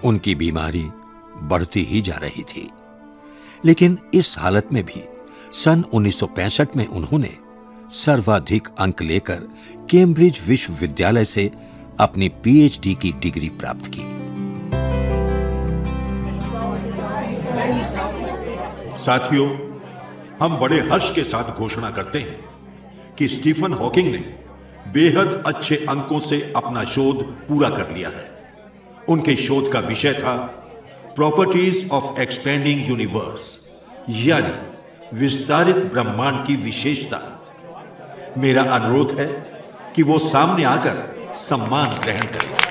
उनकी बीमारी बढ़ती ही जा रही थी। लेकिन इस हालत में भी सन 1965 में उन्होंने सर्वाधिक अंक लेकर कैम्ब्रिज विश्वविद्यालय से अपनी पीएचडी की डिग्री प्राप्त की। साथियों, हम बड़े हर्ष के साथ घोषणा करते हैं कि स्टीफन हॉकिंग ने बेहद अच्छे अंकों से अपना शोध पूरा कर लिया है। उनके शोध का विषय था प्रॉपर्टीज ऑफ एक्सपेंडिंग यूनिवर्स, यानी विस्तारित ब्रह्मांड की विशेषता। मेरा अनुरोध है कि वो सामने आकर सम्मान ग्रहण करें।